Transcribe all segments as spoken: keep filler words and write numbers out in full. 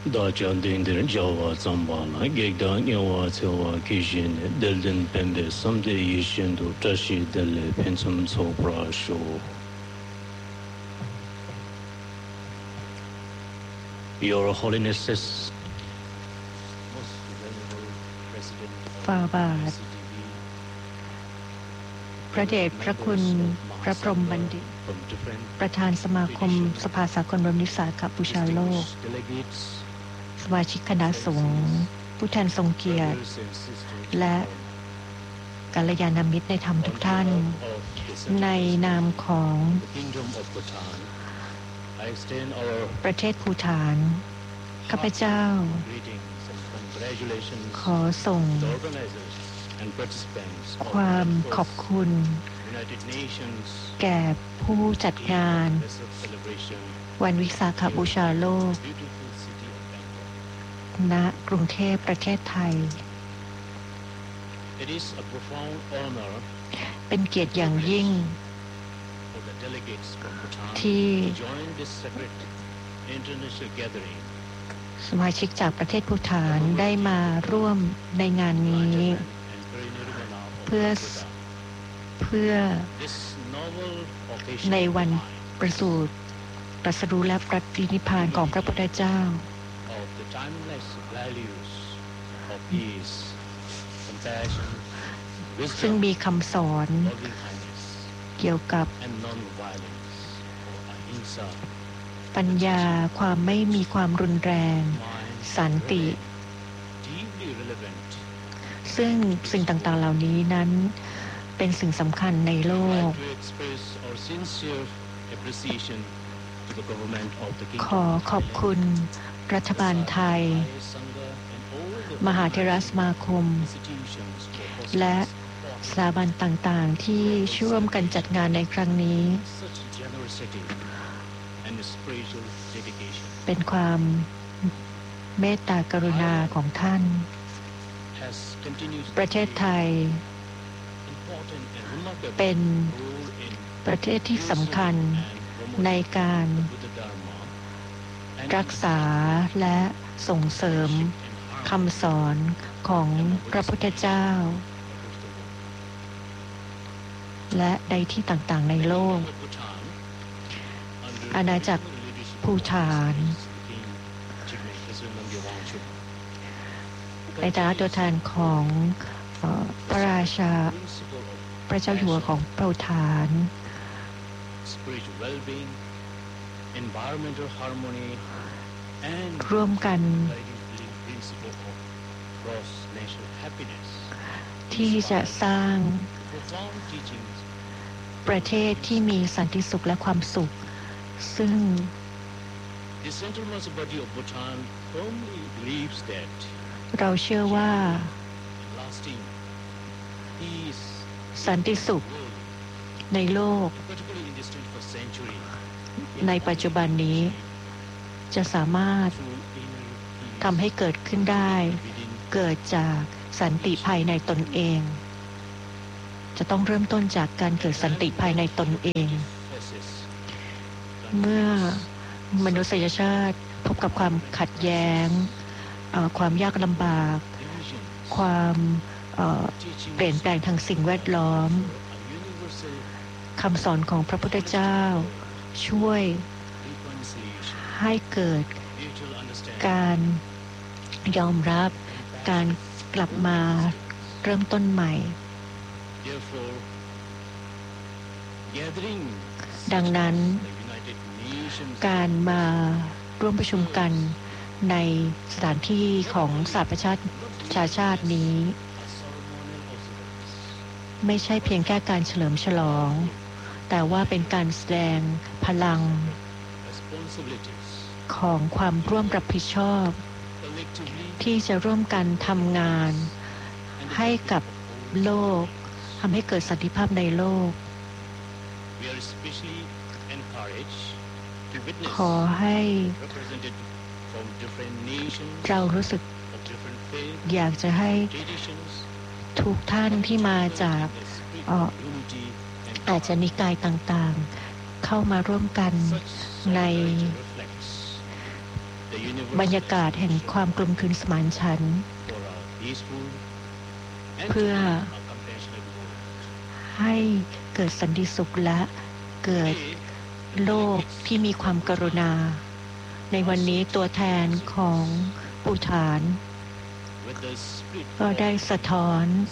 Dachandindir Java Zambala Gegdan Yawa Sewa Kishin Delden Pembe Someday Yishindu Tashi Dele Pensum Sopra Show Your Holiness ฝ่าบาทพระเดชพระคุณพระพรหมบัณฑิตประธานสมาคมสภาสากลบรมนิสสาขบูชาโลกสมาชิกคณะสงฆ์ผู้แทนทรงเกียรติและกัลยาณมิตรในธรรมทุกท่านในนามของประเทศภูฏานข้าพเจ้าขอส่งความขอบคุณแก่ผู้จัดงานวันวิสาขบูชาโลกณกรุงเทพประเทศไทยเป็นเกียรติอย่างยิ่งที่สมาชิกจากประเทศภูฏานได้มาร่วมในงานนี้เพื่อเพื่อในวันประสูติตรัสรู้และปรินิพพานของพระพุทธเจ้าซึ่งมีคำสอนเกี่ยวกับปัญญาความไม่มีความรุนแรงสันติซึ่งสิ่งต่างๆเหล่านี้นั้นเป็นสิ่งสำคัญในโลกขอขอบคุณรัฐบาลไทยมหาเถรสมาคมและสถาบันต่างๆที่ร่วมกันจัดงานในครั้งนี้เป็นความเมตตากรุณาของท่านประเทศไทยเป็นประเทศที่สำคัญในการรักษาและส่งเสริมคำสอนของพระพุทธเจ้าและในที่ต่างๆในโลกอาณาจักรภูฏานในฐานะตัวแทนของพระราชาพระเจ้าอยู่หัวของภูฏานร่วมกันที่จะสร้างประเทศที่มีสันติสุขและความสุขซึ่งเราเชื่อว่าสันติสุขในโลกในปัจจุบันนี้จะสามารถทำให้เกิดขึ้นได้เกิดจากสันติภายในตนเองจะต้องเริ่มต้นจากการเกิดสันติภายในตนเองเมื่อมนุษยชาติพบกับความขัดแย้งความยากลำบากความเปลี่ยนแปลงทางสิ่งแวดล้อมคำสอนของพระพุทธเจ้าช่วยให้เกิดการยอมรับการกลับมาเริ่มต้นใหม่ดังนั้นการมาร่วมประชุมกันในสถานที่ของสหประชาชาตินี้ไม่ใช่เพียงแค่การเฉลิมฉลองแต่ว่าเป็นการแสดงพลังของความร่วมรับผิดชอบที่จะร่วมกันทำงานให้กับโลกทำให้เกิดสันติภาพในโลกขอให้เรารู้สึกอยากจะให้ทุกท่านที่มาจากอาจจะนิกายต่างๆเข้ามาร่วมกันในบรรยากาศแห่งความกลมกลืนสมานฉันท์เพื่อให้เกิดสันติสุขและเกิดโลกที่มีความกรุณาในวันนี้ตัวแทนของปูฐานก็ได้สะท้อน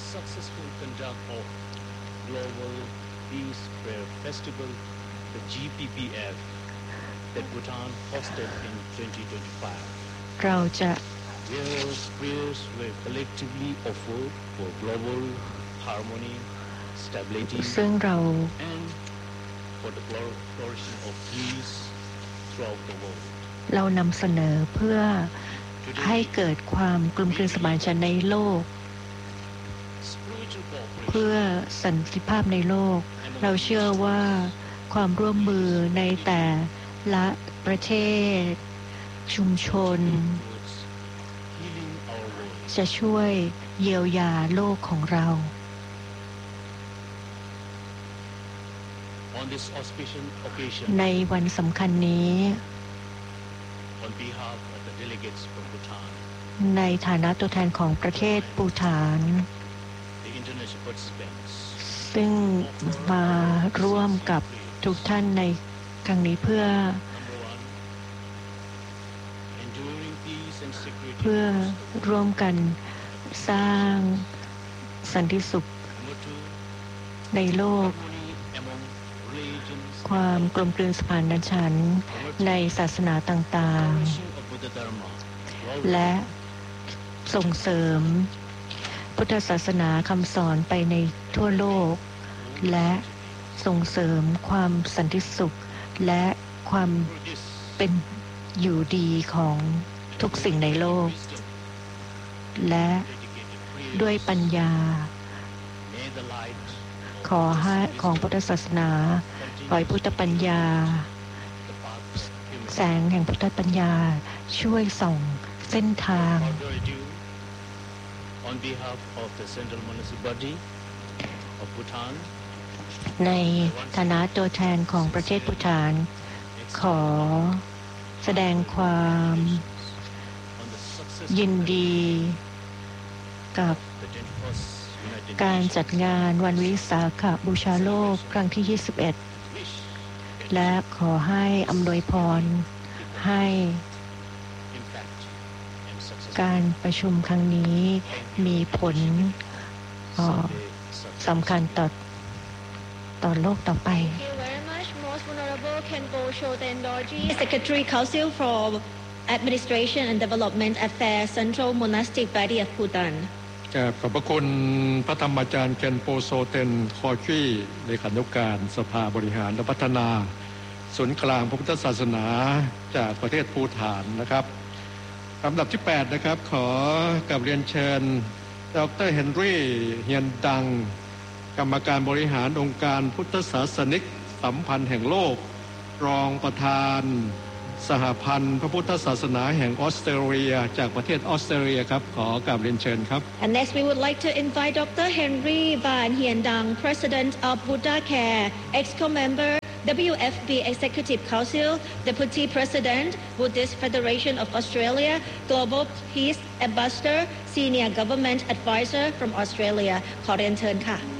Global Peace Prayer Festival, the จี พี พี เอฟ that Bhutan hosted in twenty twenty-five. เราจะ Where prayers were collectively offered for global harmony, stability, ซึ่งเรา and for the flourishing of peace throughout the world. เรานำเสนอเพื่อให้เกิดความกลมกลืนสมานฉันท์ในโลกเพื่อสันติภาพในโลกเราเชื่อว่าความร่วมมือในแต่ละประเทศชุมชนจะช่วยเยียวยาโลกของเรา ในวันสำคัญนี้ในฐานะตัวแทนของประเทศปูฐานซึ่งมาร่วมกับทุกท่านในครั้งนี้เพื่อเพื่อร่วมกันสร้างสันติสุขในโลกความกลมกลืนสมานฉันท์ในศาสนาต่างๆและส่งเสริมพุทธศาสนาคำสอนไปในทั่วโลกและส่งเสริมความสันติสุขและความเป็นอยู่ดีของทุกสิ่งในโลกและด้วยปัญญาขอให้ของพุทธศาสนาขอให้พุทธปัญญาแสงแห่งพุทธปัญญาช่วยส่องเส้นทาง On behalf of the Central Municipality of Bhutan ในฐานะตัวแทนของประเทศปูฐานขอแสดงความยินดีกับการจัดงานวันวิสาขบูชาโลกครั้งที่ยี่สิบเอ็ดและขอให้อำนวยพรให้การประชุมครั้งนี้มีผลสำคัญต่อต่อโลกต่อไป Secretary Council for Administration and Development Affairs Central Monastic Body of Bhutan ขอบพระคุณพระธรรมอาจารย์เคนโปโซเตนคอชีเลขานุการสภาบริหารและพัฒนาศูนย์กลางพระพุทธศาสนาจากประเทศภูฏานนะครับลำดับที่แปดนะครับขอกราบเรียนเชิญดร.เฮนรี่เฮียนดังกรรมการบริหารองค์การพุทธศาสนิกสัมพันธ์แห่งโลกรองประธานสหพันธ์พระพุทธศาสนาแห่งออสเตรเลียจากประเทศออสเตรเลียครับขอกราบเรียนเชิญครับ And next we would like to invite Doctor Henry Van Hien Dang President of Buddha Care Exco Member W F B Executive Council Deputy President Buddhist Federation of Australia Global Peace Ambassador Senior Government Advisor from Australia ขอเรียนเชิญค่ะ